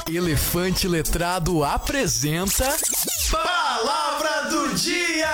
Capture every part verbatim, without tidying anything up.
Elefante Letrado apresenta... Palavra do Dia!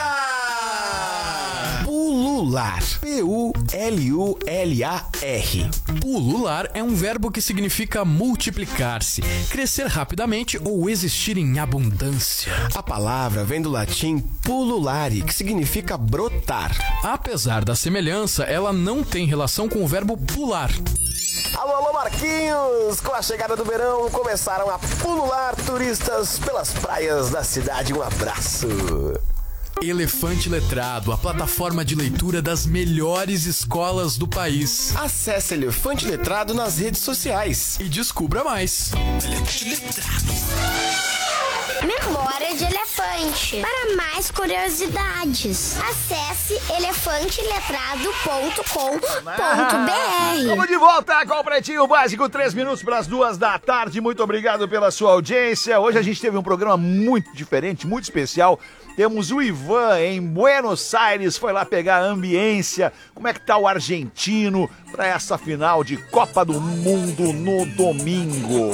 Pulular. P U L U L A R. Pulular é um verbo que significa multiplicar-se, crescer rapidamente ou existir em abundância. A palavra vem do latim pululare, que significa brotar. Apesar da semelhança, ela não tem relação com o verbo pular. Alô, alô, Marquinhos! Com a chegada do verão, começaram a pulular turistas pelas praias da cidade. Um abraço! Elefante Letrado, a plataforma de leitura das melhores escolas do país. Acesse Elefante Letrado nas redes sociais e descubra mais. Elefante Letrado. Memória de elefante. Para mais curiosidades, acesse elefante letrado ponto com ponto b r. Vamos de volta com o Pretinho Básico, três minutos para as duas da tarde. Muito obrigado pela sua audiência. Hoje a gente teve um programa muito diferente, muito especial. Temos o Ivan em Buenos Aires, foi lá pegar a ambiência. Como é que tá o argentino para essa final de Copa do Mundo no domingo?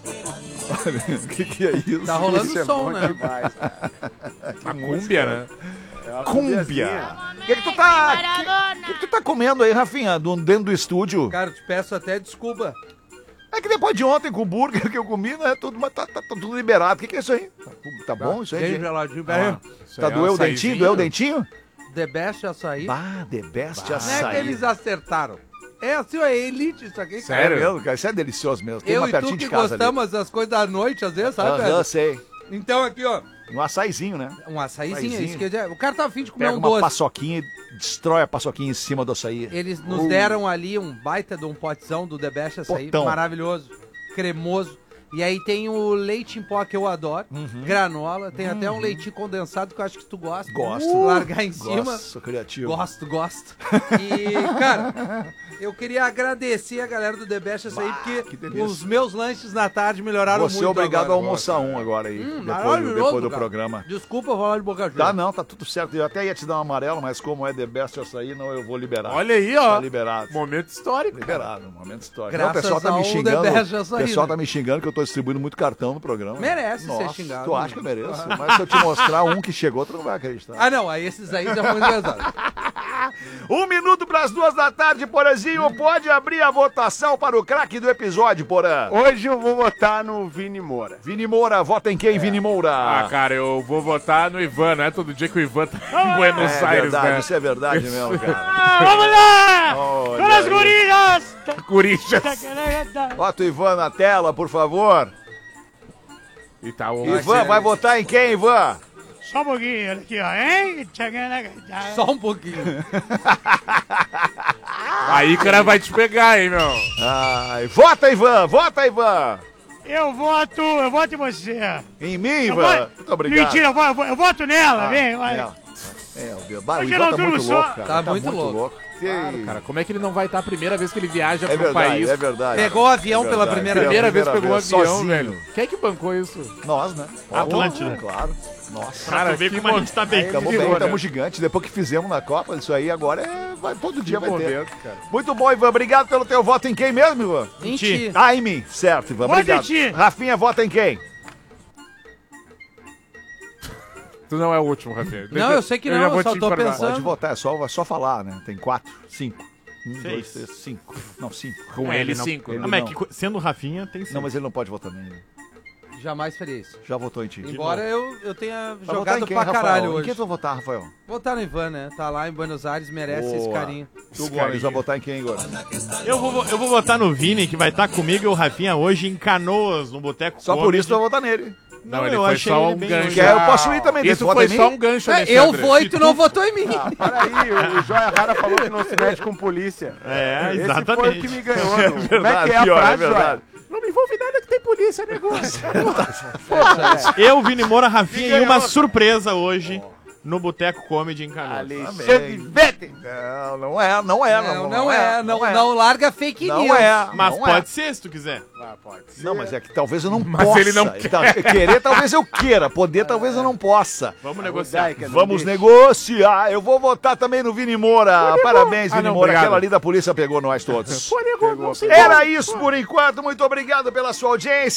O que, que é isso? Tá rolando isso som, é né? Demais. A cúmbia, né? É cúmbia. O que, que tu tá. O que, que tu tá comendo aí, Rafinha, do, dentro do estúdio? Cara, eu te peço até desculpa. É que depois de ontem com o burger que eu comi, né? Tudo, tá, tá, tá tudo liberado. O que, que é isso aí? Tá, tá bom isso aí? Bem gente? geladinho. Ah, tá doeu o dentinho? Doeu o dentinho? The Best Açaí. Bah, The Best Não Açaí. é que eles acertaram. É assim, é elite isso aqui. Sério? É mesmo, cara? Isso é delicioso mesmo. Tem Eu uma e pertinho tu que de casa gostamos das coisas da noite, às vezes, sabe, ali. velho? Aham, sei. Então aqui, ó. Um açaizinho, né? Um açaizinho, Açaizinho. isso quer dizer, o cara tá afim de comer Pega um uma doce. paçoquinha e destrói a paçoquinha em cima do açaí. Eles nos Uh. deram ali um baita de um potezão do The Best Açaí, Potão. maravilhoso, cremoso. E aí tem o leite em pó que eu adoro, Uhum. granola, tem até um leitinho condensado que eu acho que tu gosta. Gosto. Uh, largar em cima. Gosto, sou criativo. Gosto, gosto. E, cara, eu queria agradecer a galera do The Best Açaí, Bah, que porque delícia. os meus lanches na tarde melhoraram Você é muito obrigado agora. a almoçar um agora aí, Hum, depois, do- maravilhoso, depois do cara. programa. Desculpa falar de boca cheia. Tá, não, tá tudo certo. Eu até ia te dar um amarelo, mas como é The Best Açaí, não, eu vou liberar. Olha aí, ó. Tá liberado. Momento histórico. Liberado, momento histórico. Graças Não, o pessoal tá ao me The xingando. Best O Açaí, pessoal né? tá me xingando que eu tô distribuindo muito cartão no programa. Merece ser Nossa, xingado, Tu né? acha que eu mereço? Mas se eu te mostrar um que chegou, tu não vai acreditar. Ah, não, aí esses aí já foram engraçados. Um minuto pras duas da tarde, Porazinho. Pode abrir a votação para o craque do episódio, Porã. Hoje eu vou votar no Vini Moura. Vini Moura, vota em quem, Vini Moura? Ah, cara, eu vou votar no Ivan. Não é todo dia que o Ivan tá em Buenos é Aires, verdade, né? isso é verdade mesmo, cara. Ah, vamos lá! Olha Pelas aí. gurias! Corinthians. Bota o Ivan na tela, por favor. E tá o... Ivan, vai votar em quem, Ivan? Só um pouquinho, olha aqui, ó, hein? Só um pouquinho. Aí o cara vai te pegar, hein, meu? Ai, vota, Ivan, vota, Ivan. Eu voto, eu voto em você. Em mim, Eu Ivan? voto- Muito obrigado. Mentira, eu voto, eu voto nela, Ah, vem, olha. é. É, o Ivan, bah, o Hoje Ivan não tá durmo muito só. louco, cara. Tá muito louco. Claro, cara, como é que ele não vai estar a primeira vez que ele viaja É pro verdade, país? é verdade. Pegou o avião É pela verdade. primeira vez. Primeira vez que pegou um vez, avião, sozinho. velho. Quem é que bancou isso? Nós, né? Atlântida. Óbvio, claro. Nossa. Cara, tu ver que como a gente tá bem. Estamos que bem, rolha. estamos gigantes. Depois que fizemos na Copa, isso aí agora é. Vai, todo dia vai ter. momento, cara. Muito bom, Ivan. Obrigado pelo teu voto em quem mesmo, Ivan? Em ti. Ah, em mim. Certo, Ivan. Vota em Obrigado. ti. Rafinha, vota em quem? Tu não é o último, Rafinha. Não, eu sei que não, já eu vou só te tô informar. pensando. Pode votar, é só, é só falar, né? Tem quatro, cinco. Um, Seis. dois, três, cinco. Não, cinco. Com É, ele, ele não- cinco. ele né? Não, mas não. é que sendo o Rafinha, tem sim. Não, mas ele não pode votar nele. Jamais faria isso. Já votou em ti. Embora eu, eu tenha Vai votar jogado em quem, pra Rafael? caralho Em quem hoje. tu vai votar, Rafael? Votar no Ivan, né? Tá lá em Buenos Aires, merece esse Boa. carinho. Tu, Gomes, vai votar em quem agora? Eu vou, eu vou votar no Vini, que vai estar comigo e o Rafinha hoje em Canoas, no Boteco Só por Comedy. isso tu vai votar nele. Não, Não, ele eu foi achei só ele um bem gancho. hoje. Quer, eu posso ir também. Isso tu vota foi em mim? só um gancho, É, eu Alexandre. vou e tu não votou em mim. Para aí, o, o Joia Rara falou que não se mete com polícia. É, Esse exatamente. foi o que me ganhou. Como é Verdade, que é a pior, frase, é verdade. Não me envolve nada que tem polícia, negócio. Eu, Vini Moura, Rafinha e uma surpresa hoje no Boteco Comedy em Canoas. Alexandre Vettel. Não, não é, não é. Não, não é, não, não larga fake news. Não é. Mas não pode é. ser, se tu quiser. Ah, pode ser. Não, mas é que talvez eu não Mas possa. ele não Então, querer, talvez eu queira. Poder, talvez eu não possa. Vamos negociar. Vamos negociar. Eu vou votar também no Vini Moura. Parabéns, Ah, Vini não, Moura. obrigado. Aquela ali da polícia pegou nós todos. Pô, nego, não se Era isso por enquanto. Muito obrigado pela sua audiência.